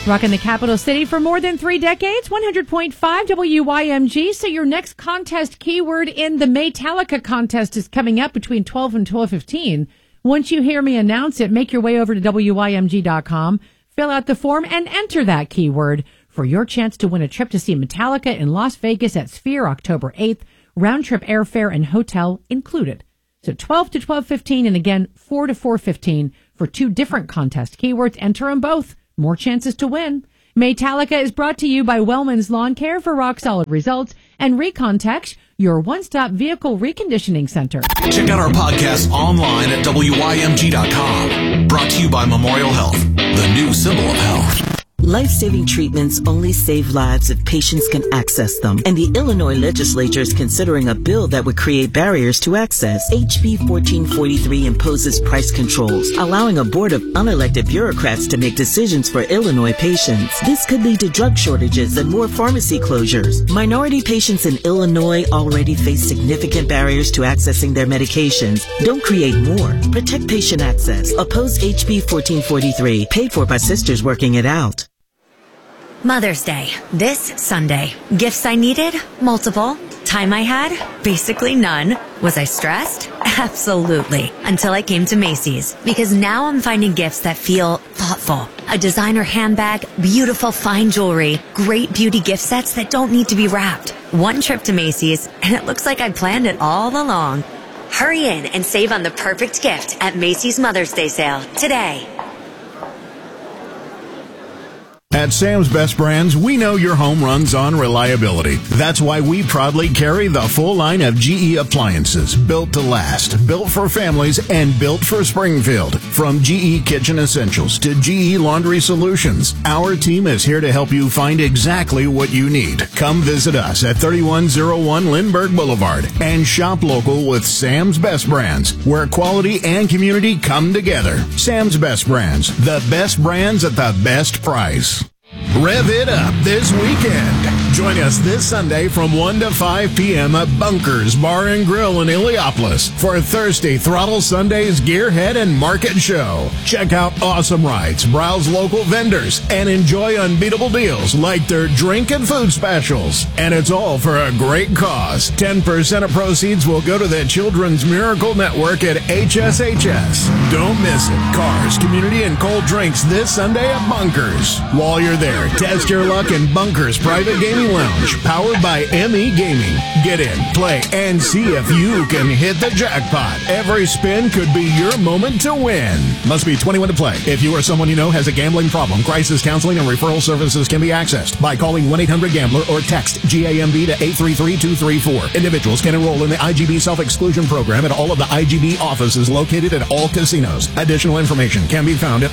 Rocking the capital city for more than 3 decades, 100.5 WYMG. So your next contest keyword in the Maytalica contest is coming up between 12 and 12:15. Once you hear me announce it, make your way over to WYMG.com, fill out the form, and enter that keyword for your chance to win a trip to see Metallica in Las Vegas at Sphere October 8th, round-trip airfare and hotel included. So 12 to 12:15 and again 4 to 4:15 for 2 different contest keywords. Enter them both. More chances to win. Maytalica is brought to you by Wellman's Lawn Care for rock-solid results and Recontex, your one-stop vehicle reconditioning center. Check out our podcast online at WYMG.com. Brought to you by Memorial Health, the new symbol of health. Life-saving treatments only save lives if patients can access them. And the Illinois legislature is considering a bill that would create barriers to access. HB 1443 imposes price controls, allowing a board of unelected bureaucrats to make decisions for Illinois patients. This could lead to drug shortages and more pharmacy closures. Minority patients in Illinois already face significant barriers to accessing their medications. Don't create more. Protect patient access. Oppose HB 1443. Paid for by Sisters Working It Out. Mother's Day, this Sunday. Gifts I needed? Multiple. Time I had? Basically none. Was I stressed? Absolutely. Until I came to Macy's. Because now I'm finding gifts that feel thoughtful. A designer handbag, beautiful fine jewelry, great beauty gift sets that don't need to be wrapped. One trip to Macy's, and it looks like I planned it all along. Hurry in and save on the perfect gift at Macy's Mother's Day sale today. At Sam's Best Brands, we know your home runs on reliability. That's why we proudly carry the full line of GE appliances, built to last, built for families, and built for Springfield. From GE Kitchen Essentials to GE Laundry Solutions, our team is here to help you find exactly what you need. Come visit us at 3101 Lindbergh Boulevard and shop local with Sam's Best Brands, where quality and community come together. Sam's Best Brands, the best brands at the best price. Rev it up this weekend. Join us this Sunday from 1 to 5 p.m. at Bunkers Bar and Grill in Iliopolis for Thursday Throttle Sundays Gearhead and Market Show. Check out awesome rides, browse local vendors, and enjoy unbeatable deals like their drink and food specials. And it's all for a great cause. 10% of proceeds will go to the Children's Miracle Network at HSHS. Don't miss it. Cars, community, and cold drinks this Sunday at Bunkers. While you're there, test your luck in Bunkers Private Gaming Lounge, powered by ME Gaming. Get in, play, and see if you can hit the jackpot. Every spin could be your moment to win. Must be 21 to play. If you or someone you know has a gambling problem, crisis counseling and referral services can be accessed by calling 1-800-GAMBLER or text GAMB to 833-234. Individuals can enroll in the IGB self-exclusion program at all of the IGB offices located at all casinos. Additional information can be found at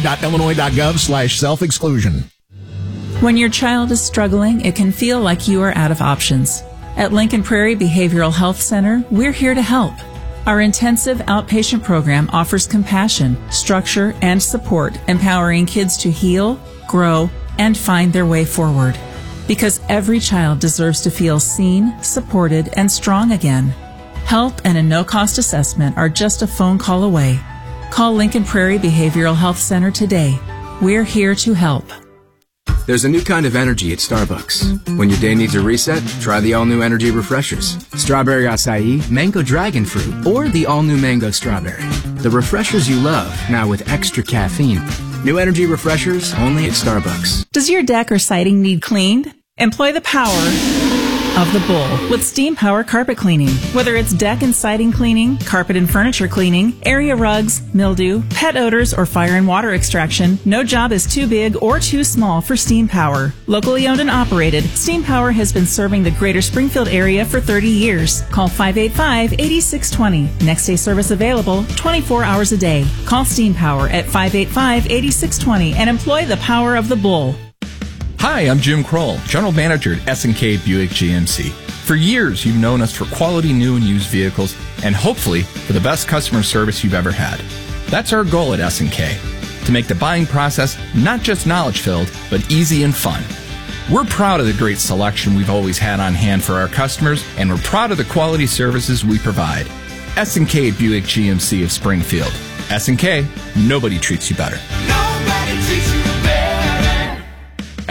igb.illinois.gov/self-exclusion. When your child is struggling, it can feel like you are out of options. At Lincoln Prairie Behavioral Health Center, we're here to help. Our intensive outpatient program offers compassion, structure, and support, empowering kids to heal, grow, and find their way forward. Because every child deserves to feel seen, supported, and strong again. Help and a no-cost assessment are just a phone call away. Call Lincoln Prairie Behavioral Health Center today. We're here to help. There's a new kind of energy at Starbucks. When your day needs a reset, try the all-new energy refreshers. Strawberry acai, mango dragon fruit, or the all-new mango strawberry. The refreshers you love, now with extra caffeine. New energy refreshers only at Starbucks. Does your deck or siding need cleaned? Employ the power of the Bull with Steam Power Carpet Cleaning. Whether it's deck and siding cleaning, carpet and furniture cleaning, area rugs, mildew, pet odors, or fire and water extraction, no job is too big or too small for Steam Power. Locally owned and operated, Steam Power has been serving the greater Springfield area for 30 years. Call 585-8620. Next day service available 24 hours a day. Call Steam Power at 585-8620 and employ the power of the Bull. Hi, I'm Jim Kroll, General Manager at S&K Buick GMC. For years, you've known us for quality new and used vehicles, and hopefully for the best customer service you've ever had. That's our goal at S&K, to make the buying process not just knowledge-filled, but easy and fun. We're proud of the great selection we've always had on hand for our customers, and we're proud of the quality services we provide. S&K Buick GMC of Springfield. S&K, nobody treats you better. Nobody treats you better.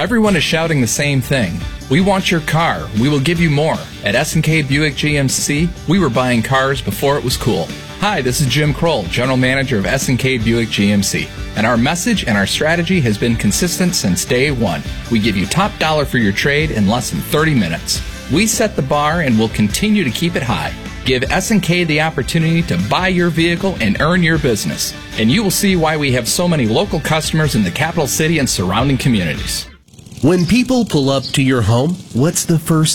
everyone is shouting the same thing. We want your car. We will give you more. At S&K Buick GMC, we were buying cars before it was cool. Hi, this is Jim Kroll, General Manager of S&K Buick GMC. And our message and our strategy has been consistent since day one. We give you top dollar for your trade in less than 30 minutes. We set the bar and will continue to keep it high. Give S&K the opportunity to buy your vehicle and earn your business. And you will see why we have so many local customers in the capital city and surrounding communities. When people pull up to your home, what's the first